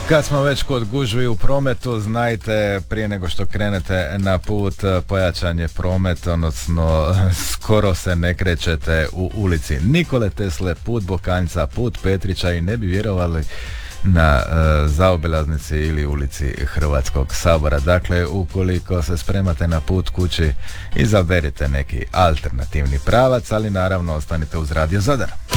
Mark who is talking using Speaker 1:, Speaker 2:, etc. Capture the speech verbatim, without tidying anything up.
Speaker 1: Kad smo već kod gužvi u prometu, znajte, prije nego što krenete na put, pojačan je promet, odnosno skoro se ne krećete u ulici Nikole Tesle, put Bokanjca, put Petrića i ne bi vjerovali na e, zaobilaznici ili ulici Hrvatskog sabora. Dakle, ukoliko se spremate na put kući, izaberite neki alternativni pravac, ali naravno ostanite uz Radio Zadar.